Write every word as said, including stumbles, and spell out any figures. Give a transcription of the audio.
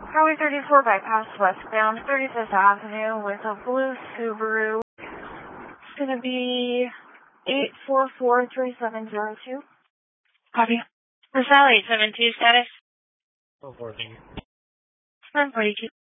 Highway thirty-four bypass westbound thirty-fifth Avenue with a blue Subaru. It's going to be eight four four three seven zero two. Copy. Versailles eight seven two status. four four two. one forty-two.